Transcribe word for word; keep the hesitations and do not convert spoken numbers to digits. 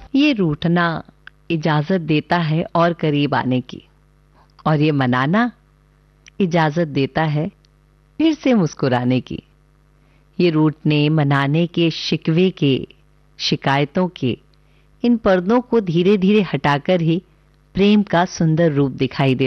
ये रूठना इजाजत देता है और करीब आने की, और ये मनाना इजाजत देता है फिर से मुस्कुराने की। ये रूठने मनाने के, शिकवे के, शिकायतों के इन पर्दों को धीरे धीरे हटाकर ही प्रेम का सुंदर रूप दिखाई देता